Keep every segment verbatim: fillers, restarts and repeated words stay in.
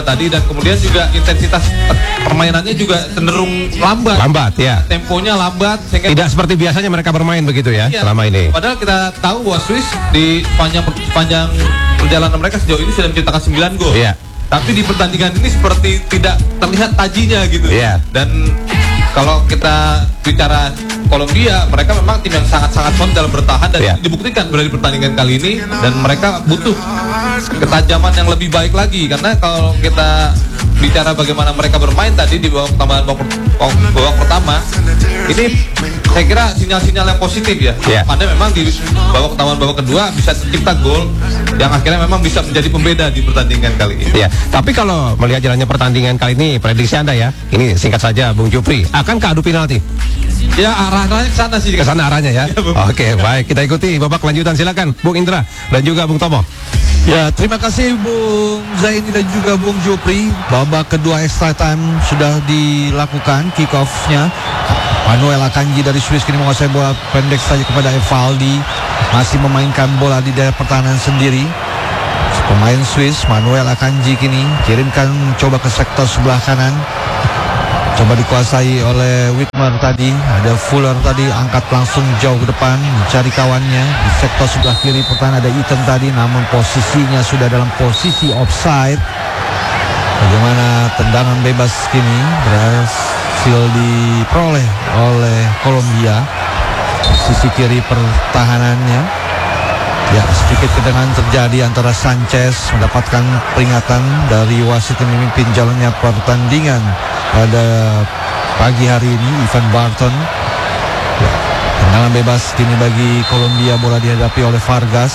tadi, dan kemudian juga intensitas permainannya juga cenderung lambat. Lambat ya. Temponya lambat sehingga tidak seperti biasanya mereka bermain begitu ya, iya, selama ini. Padahal kita tahu bahwa Swiss di sepanjang sepanjang perjalanan mereka sejauh ini sudah menciptakan sembilan gol. Iya. Tapi di pertandingan ini seperti tidak terlihat tajinya gitu. Iya. Dan kalau kita bicara Kolombia, mereka memang tim yang sangat-sangat solid dalam bertahan dan yeah. dibuktikan dari pertandingan kali ini, dan mereka butuh ketajaman yang lebih baik lagi, karena kalau kita bicara bagaimana mereka bermain tadi di babak tambahan babak pertama, ini saya kira sinyal-sinyal yang positif ya. Yeah. Pada memang di babak tambahan babak kedua bisa tercipta gol yang akhirnya memang bisa menjadi pembeda di pertandingan kali ini. Ya, tapi kalau melihat jalannya pertandingan kali ini, prediksi Anda ya, ini singkat saja Bung Jupri, akankah adu penalti? Ya, arahnya ke sana sih. Ke sana arahnya ya. ya Oke, baik, kita ikuti babak lanjutan, silakan Bung Indra dan juga Bung Tomo. Ya, terima kasih Bung Zaini dan juga Bung Jupri. Babak kedua extra time sudah dilakukan, kick off-nya. Manuel Akanji dari Swiss kini menguasai bola, pendek saja kepada Evaldi, masih memainkan bola di daerah pertahanan sendiri. Pemain Swiss Manuel Akanji kini kirimkan coba ke sektor sebelah kanan, coba dikuasai oleh Whitmer tadi. Ada Fuller tadi, angkat langsung jauh ke depan mencari kawannya. Di sektor sebelah kiri pertahanan ada Ethan tadi, namun posisinya sudah dalam posisi offside. Bagaimana tendangan bebas kini berhasil diperoleh oleh Kolombia. Sisi kiri pertahanannya, ya, sedikit kedengaran terjadi antara Sanchez mendapatkan peringatan dari wasit yang memimpin jalannya pertandingan pada pagi hari ini, Ivan Barton. Ya, tendangan bebas kini bagi Kolombia, bola dihadapi oleh Vargas.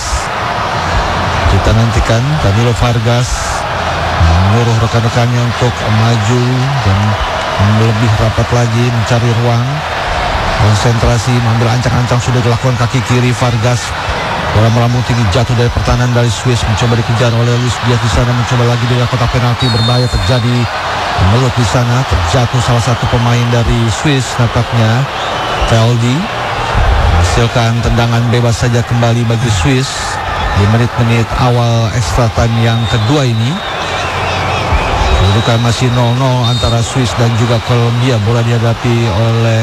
Kita nantikan Danilo Vargas menyuruh rekan-rekannya untuk maju dan lebih rapat lagi mencari ruang. Konsentrasi, mengambil ancang-ancang sudah dilakukan kaki kiri Vargas. Bola melambung tinggi jatuh dari pertahanan dari Swiss, mencoba dikejar oleh Luis Diaz di sana, mencoba lagi dari kotak penalti, berbahaya terjadi melut di sana, terjatuh salah satu pemain dari Swiss nampaknya, Feldi. Hasilkan tendangan bebas saja kembali bagi Swiss di menit-menit awal extra time yang kedua ini. Kedudukan masih nol nol antara Swiss dan juga Kolombia. Bola dihadapi oleh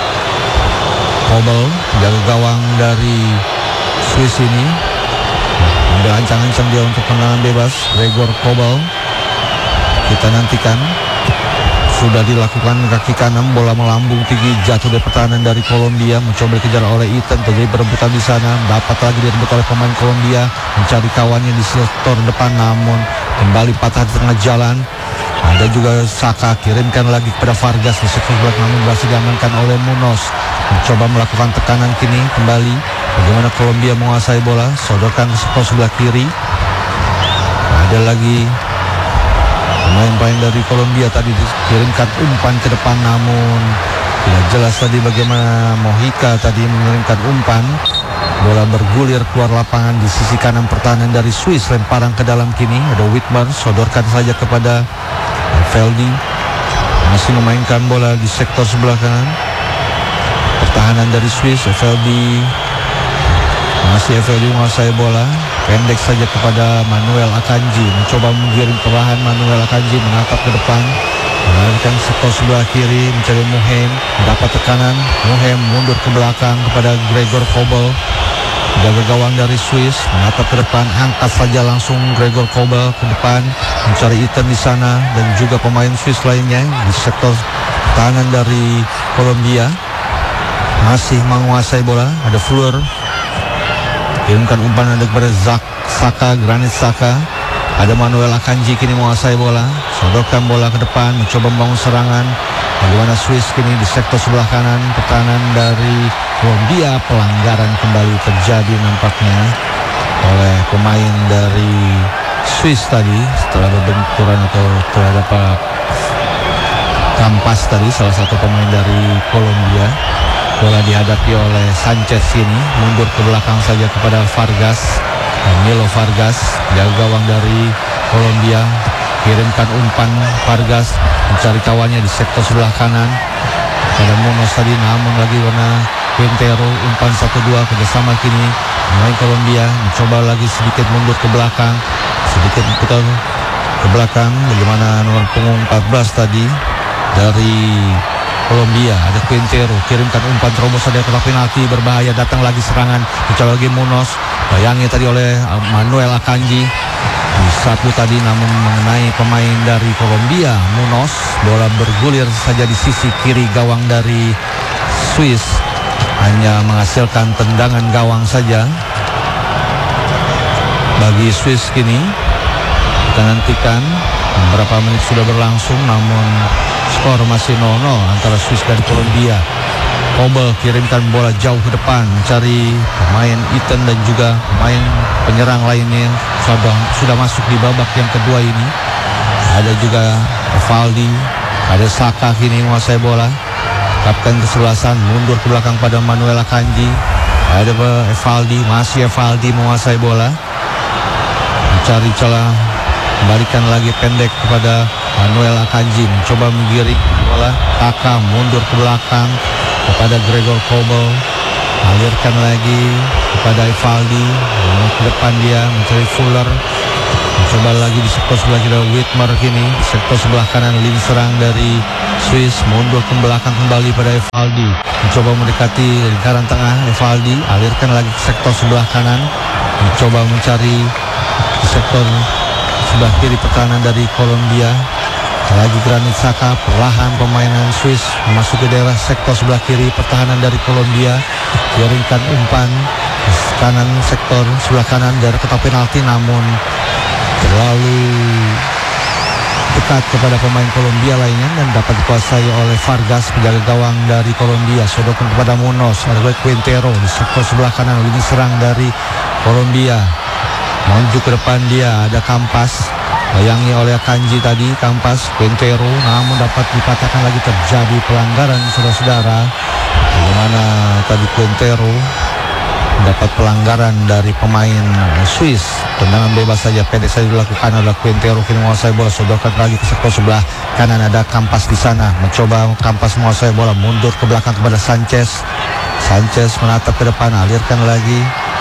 Kobel, jaga gawang dari Swiss ini. Ada ancang-ancang dia untuk tendangan bebas, Gregor Kobel. Kita nantikan. Sudah dilakukan kaki kanan, bola melambung tinggi jatuh dari pertahanan dari Kolombia, mencoba dikejar oleh Ethan, terjadi perebutan di sana, dapat lagi direbut oleh pemain Kolombia, mencari kawannya di sektor depan, namun kembali patah di tengah jalan. Ada juga Saka, kirimkan lagi kepada Vargas di sektor belakang, namun berhasil diamankan oleh Munoz, mencoba melakukan tekanan kini kembali. Bagaimana Kolombia menguasai bola, sodorkan ke sektor sebelah kiri. Ada lagi pemain-pemain dari Kolombia tadi dikirimkan umpan ke depan, namun tidak jelas tadi bagaimana Mojica tadi mengirimkan umpan. Bola bergulir keluar lapangan di sisi kanan pertahanan dari Swiss, lemparan ke dalam kini. Ada Whitmer, sodorkan saja kepada Feldi, masih memainkan bola di sektor sebelah kanan pertahanan dari Swiss. Feldi, masih Feldi menguasai bola, pendek saja kepada Manuel Akanji, mencoba menggiring perlahan. Manuel Akanji menatap ke depan, mengalihkan sektor sebelah kiri, mencari Muhem, mendapat tekanan. Muhem mundur ke belakang kepada Gregor Kobel, jaga gawang dari Swiss, menatap ke depan, angkat saja langsung Gregor Kobel ke depan, mencari Ethan di sana dan juga pemain Swiss lainnya di sektor pertahanan dari Kolombia. Masih menguasai bola, ada Fuller, kirimkan umpan ada kepada Zak Saka, Granit Saka. Ada Manuel Akanji kini menguasai bola, sodorkan bola ke depan, mencoba membangun serangan. Bagaimana Swiss kini di sektor sebelah kanan pertahanan dari Kolombia. Pelanggaran kembali terjadi nampaknya oleh pemain dari Swiss tadi setelah berbenturan atau terhadap kampas tadi salah satu pemain dari Kolombia. Bola dihadapi oleh Sanchez ini, mundur ke belakang saja kepada Vargas, Danilo Vargas, jaga gawang dari Kolombia, kirimkan umpan. Vargas mencari kawannya di sektor sebelah kanan, pada Munoz tadi, namun lagi warna Quintero, umpan satu dua kerjasama kini pemain Kolombia, mencoba lagi sedikit mundur ke belakang, sedikit putar ke belakang. Bagaimana nomor punggung empat belas tadi dari Kolombia, ada Quintero, kirimkan umpan terobosan dari kotak penalti, berbahaya, datang lagi serangan, mencoba lagi Munoz, bayangi tadi oleh Manuel Akanji, disapu tadi namun mengenai pemain dari Kolombia, Munoz, bola bergulir saja di sisi kiri gawang dari Swiss, hanya menghasilkan tendangan gawang saja bagi Swiss kini. Kita nantikan beberapa menit sudah berlangsung, namun skor masih nol nol antara Swiss dan Kolombia. Kobel kirimkan bola jauh ke depan, mencari pemain Ethan dan juga pemain penyerang lainnya sudah, sudah masuk di babak yang kedua ini. Ada juga Evaldi, ada Saka kini menguasai bola. Kapten kesebelasan mundur ke belakang pada Manuel Akanji. Ada Evaldi, masih Evaldi menguasai bola, mencari celah, kembalikan lagi pendek kepada Manuel Akanji, mencoba menggiring bola. Saka mundur ke belakang kepada Gregor Kobel, alirkan lagi kepada Evaldi, ke depan dia mencari Fuller, mencoba lagi di sektor sebelah kiri Whitmer kini, di sektor sebelah kanan lini serang dari Swiss, mundur ke belakang kembali pada Evaldi, mencoba mendekati lingkaran tengah. Evaldi alirkan lagi ke sektor sebelah kanan, mencoba mencari di sektor sebelah kiri pertahanan dari Kolombia. Lagi Granit Xhaka, perlahan permainan Swiss memasuki daerah sektor sebelah kiri pertahanan dari Kolombia. Kirimkan umpan kanan sektor sebelah kanan dari kotak penalti, namun terlalu dekat kepada pemain Kolombia lainnya dan dapat dikuasai oleh Vargas, penjaga gawang dari Kolombia. Sodorkan kepada Munoz, ada Quintero di sektor sebelah kanan lini serang dari Kolombia. Maju ke depan dia, ada Campas, bayangi oleh Akanji tadi. Campas, Quintero, namun dapat dipatahkan lagi, terjadi pelanggaran saudara-saudara. Bagaimana tadi Quintero dapat pelanggaran dari pemain Swiss. Tendangan bebas saja pendek saja dilakukan oleh Quintero, kini menguasai bola, sodorkan lagi ke sektor sebelah kanan, ada Campas di sana, mencoba Campas menguasai bola, mundur ke belakang kepada Sanchez. Sanchez menatap ke depan, alirkan lagi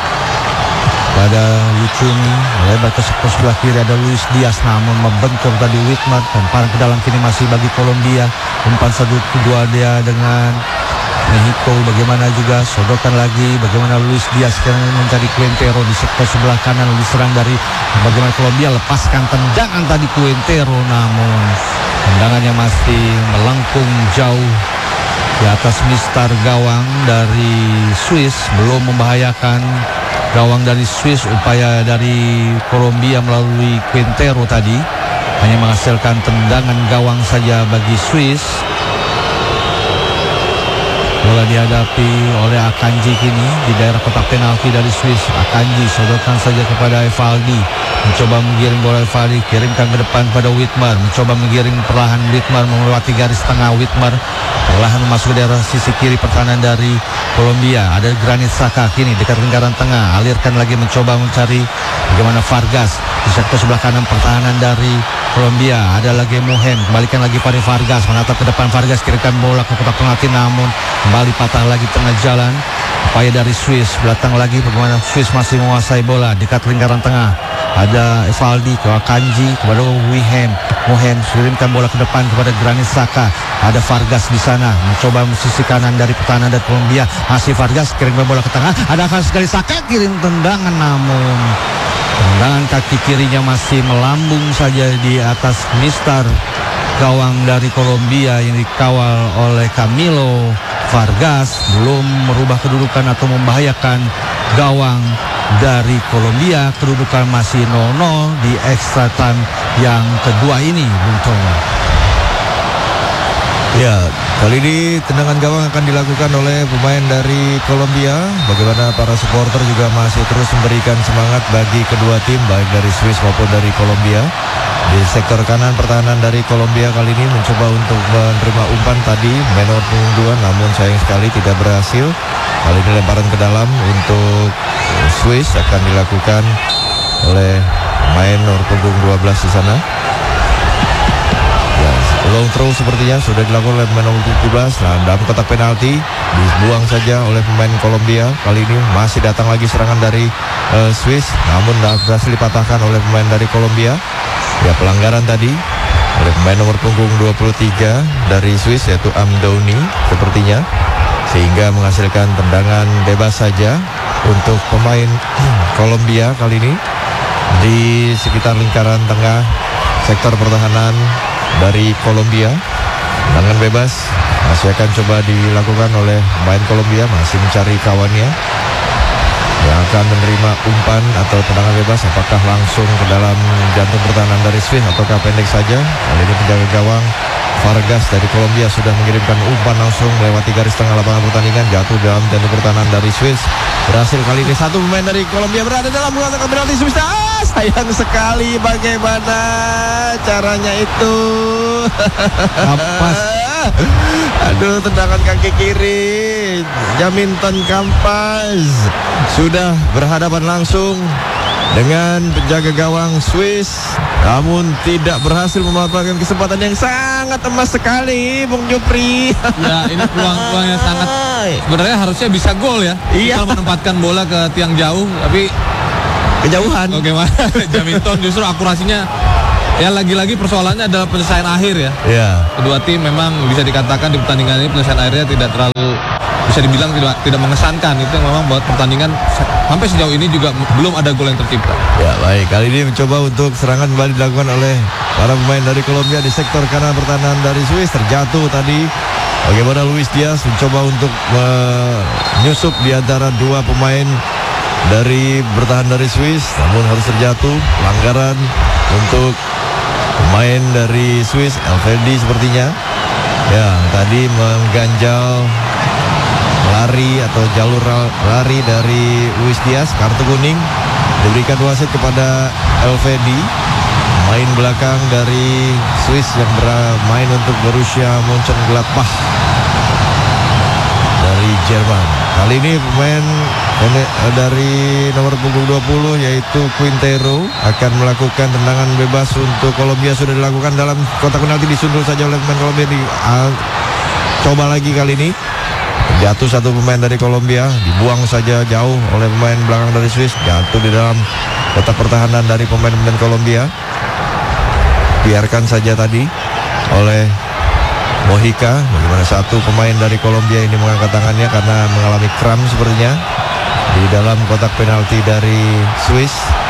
pada Lucumi, lebar ke sektor sebelah kiri, ada Luis Diaz, namun membentur tadi Whitmer, dan parang ke dalam kini masih bagi Kolombia. Umpan satu kedua dia dengan Mexico, bagaimana juga sodorkan lagi, bagaimana Luis Diaz yang mencari Quintero di sektor sebelah kanan, diserang dari bagaimana Kolombia, lepaskan tendangan tadi Quintero, namun tendangannya masih melengkung jauh di atas mistar gawang dari Swiss, belum membahayakan gawang dari Swiss. Upaya dari Kolombia melalui Quintero tadi hanya menghasilkan tendangan gawang saja bagi Swiss. Bola dihadapi oleh Akanji kini di daerah kotak penalti dari Swiss. Akanji sodorkan saja kepada Evaldi, mencoba menggiring bola. Evaldi kirimkan ke depan pada Whitmer, mencoba menggiring perlahan. Whitmer melewati garis tengah. Whitmer perlahan masuk ke daerah sisi kiri pertahanan dari Kolombia. Ada Granit Xhaka kini dekat lingkaran tengah, alirkan lagi, mencoba mencari bagaimana Vargas di sektor sebelah kanan pertahanan dari Kolombia. Ada lagi Muhen, kembalikan lagi pada Vargas, menatap ke depan. Vargas kirimkan bola ke kotak penalti, namun kembali patah lagi tengah jalan. Upaya dari Swiss, datang lagi bagaimana Swiss masih menguasai bola dekat lingkaran tengah. Ada Evaldi ke Akanji, kepada Wihem. Muhen kirimkan bola ke depan kepada Granit Xhaka. Ada Vargas di sana, mencoba sisi kanan dari pertahanan dari Kolombia. Masih Vargas kirimkan bola ke tengah. Ada akan sekali Xhaka kirim tendangan, namun tendangan kaki kirinya masih melambung saja di atas mistar gawang dari Kolombia yang dikawal oleh Camilo Vargas, belum merubah kedudukan atau membahayakan gawang dari Kolombia. Kedudukan masih nol nol di extra time yang kedua ini, Bung Tomo. Ya, kali ini tendangan gawang akan dilakukan oleh pemain dari Kolombia. Bagaimana para supporter juga masih terus memberikan semangat bagi kedua tim, baik dari Swiss maupun dari Kolombia. Di sektor kanan pertahanan dari Kolombia kali ini mencoba untuk menerima umpan tadi menor punggung dua, namun sayang sekali tidak berhasil. Kali ini lemparan ke dalam untuk Swiss akan dilakukan oleh pemain nomor punggung dua belas di sana. Long throw sepertinya sudah dilakukan oleh pemain nomor tujuh belas. Nah, dalam kotak penalti dibuang saja oleh pemain Kolombia. Kali ini masih datang lagi serangan dari uh, Swiss, namun berhasil dipatahkan oleh pemain dari Kolombia. Ya, pelanggaran tadi oleh pemain nomor punggung dua puluh tiga dari Swiss yaitu Amdouni sepertinya, sehingga menghasilkan tendangan bebas saja untuk pemain Kolombia kali ini di sekitar lingkaran tengah sektor pertahanan dari Kolombia. Tendangan bebas masih akan coba dilakukan oleh pemain Kolombia, masih mencari kawannya yang akan menerima umpan atau tendangan bebas, apakah langsung ke dalam jantung pertahanan dari Swiss ataukah pendek saja. Kali ini penjaga gawang Vargas dari Kolombia sudah mengirimkan umpan langsung melewati garis tengah lapangan pertandingan, jatuh dalam jantung pertahanan dari Swiss. Berhasil kali ini satu pemain dari Kolombia berada dalam kotak penalti Swiss. Ah, sayang sekali, bagaimana caranya itu. Kampas. Aduh, tendangan kaki kiri Jaminton Kampas sudah berhadapan langsung dengan penjaga gawang Swiss, namun tidak berhasil memanfaatkan kesempatan yang sangat emas sekali, Bung Jupri. Ya, ini peluang-peluang yang sangat sebenarnya harusnya bisa gol ya. Iya. Kalau menempatkan bola ke tiang jauh, tapi Kejauhan. bagaimana Jaminton justru akurasinya, ya lagi-lagi persoalannya adalah penyelesaian akhir ya. Ya. Kedua tim memang bisa dikatakan di pertandingan ini penyelesaian akhirnya tidak terlalu, bisa dibilang tidak tidak mengesankan. Itu yang memang buat pertandingan sampai sejauh ini juga belum ada gol yang tercipta. Ya, baik, kali ini mencoba untuk serangan kembali dilakukan oleh para pemain dari Kolombia di sektor kanan pertahanan dari Swiss. Terjatuh tadi. Bagaimana Luis Diaz mencoba untuk menyusup di antara dua pemain dari bertahan dari Swiss, namun harus terjatuh. Pelanggaran untuk pemain dari Swiss, Elvedi sepertinya. Ya, tadi mengganjal lari atau jalur lari dari Luis Diaz. Kartu kuning diberikan wasit kepada Elvedi, main belakang dari Swiss yang bermain untuk Borussia Mönchengladbach dari Jerman. Kali ini pemain dari nomor punggung dua puluh yaitu Quintero akan melakukan tendangan bebas untuk Kolombia. Sudah dilakukan dalam kotak penalti, disundul saja oleh pemain Kolombia. Di, uh, coba lagi kali ini jatuh satu pemain dari Kolombia, dibuang saja jauh oleh pemain belakang dari Swiss, jatuh di dalam kotak pertahanan dari pemain-pemain Kolombia. Biarkan saja tadi oleh Mojica. Bagaimana satu pemain dari Kolombia ini mengangkat tangannya karena mengalami kram sepertinya di dalam kotak penalti dari Swiss.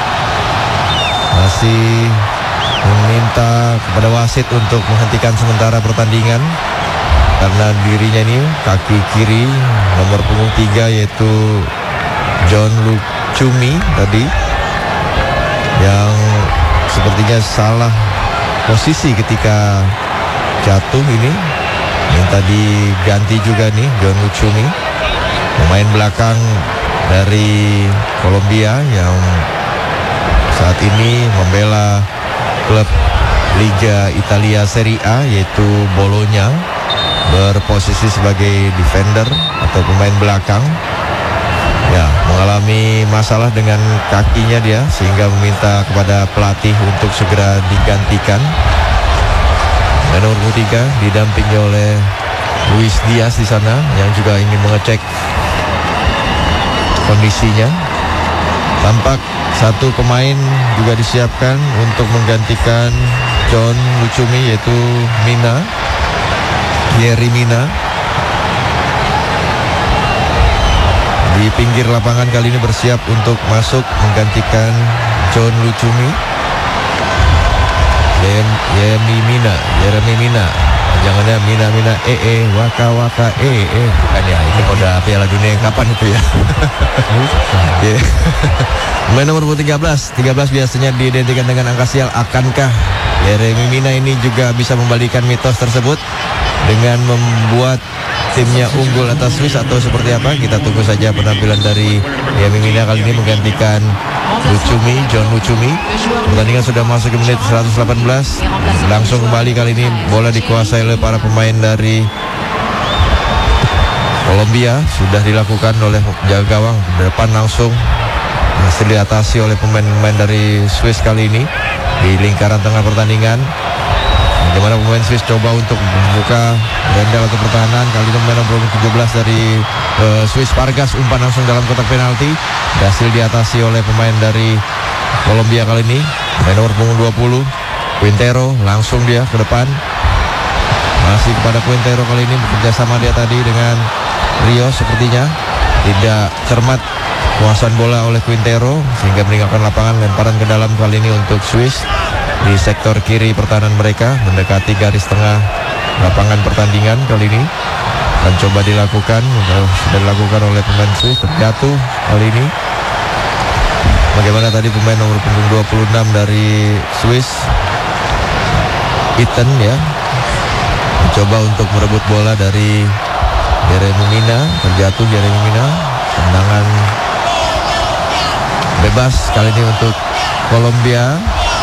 Masih meminta kepada wasit untuk menghentikan sementara pertandingan karena dirinya ini kaki kiri nomor punggung tiga yaitu John Lucumi tadi yang sepertinya salah posisi ketika jatuh ini, minta diganti juga nih John Lucumi, pemain belakang dari Kolombia yang saat ini membela klub Liga Italia Serie A yaitu Bologna, berposisi sebagai defender atau pemain belakang. Ya, mengalami masalah dengan kakinya dia sehingga meminta kepada pelatih untuk segera digantikan. Dan nomor tiga didampingi oleh Luis Diaz di sana yang juga ingin mengecek kondisinya. Tampak satu pemain juga disiapkan untuk menggantikan John Lucumi yaitu Mina, Yerry Mina. Di pinggir lapangan kali ini bersiap untuk masuk menggantikan John Lucumi. Yeremy Mina, Yeremy Mina. Jangannya Mina Mina eh eh waka waka eh eh bukan ya, ini kode Piala Dunia yang kapan itu ya? Yeah. Pemain nomor tiga belas, tiga belas biasanya diidentikan dengan angka sial. Akankah Yeremy Mina ini juga bisa membalikan mitos tersebut dengan membuat timnya unggul atas Swiss atau seperti apa? Kita tunggu saja penampilan dari Yeremy Mina kali ini menggantikan Lucumi, John Lucumi. Pertandingan sudah masuk ke menit seratus delapan belas. Langsung kembali kali ini bola dikuasai oleh para pemain dari Kolombia. Sudah dilakukan oleh penjaga gawang depan langsung, masih diatasi oleh pemain-pemain dari Swiss kali ini di lingkaran tengah pertandingan. Bagaimana pemain Swiss coba untuk membuka bendel atau pertahanan. Kali ini pemain nomor tujuh belas dari uh, Swiss, Vargas, umpan langsung dalam kotak penalti, berhasil diatasi oleh pemain dari Kolombia kali ini. Pemain nomor punggung dua puluh Quintero langsung dia ke depan. Masih kepada Quintero kali ini, bekerja sama dia tadi dengan Rio sepertinya. Tidak cermat penguasaan bola oleh Quintero sehingga meninggalkan lapangan. Lemparan ke dalam kali ini untuk Swiss di sektor kiri pertahanan mereka, mendekati garis tengah lapangan pertandingan kali ini. Dan coba dilakukan, sudah dilakukan oleh pemain Swiss, terjatuh kali ini. Bagaimana tadi pemain nomor punggung dua puluh enam dari Swiss, Ethan ya, mencoba untuk merebut bola dari Jeremy Mina, terjatuh Jeremy Mina. Tendangan bebas kali ini untuk Kolombia.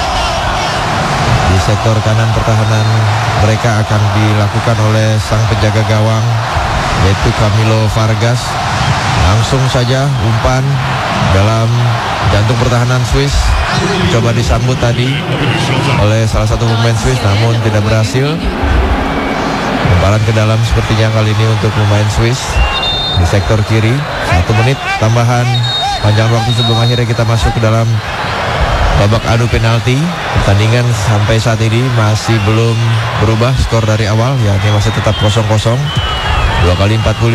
Di sektor kanan pertahanan mereka akan dilakukan oleh sang penjaga gawang, yaitu Camilo Vargas. Langsung saja umpan dalam jantung pertahanan Swiss, coba disambut tadi oleh salah satu pemain Swiss, namun tidak berhasil. Lemparan ke dalam sepertinya kali ini untuk pemain Swiss di sektor kiri. Satu menit tambahan panjang waktu sebelum akhirnya kita masuk ke dalam babak adu penalti. Pertandingan sampai saat ini masih belum berubah skor dari awal, yakni masih tetap kosong kosong. Dua kali empat puluh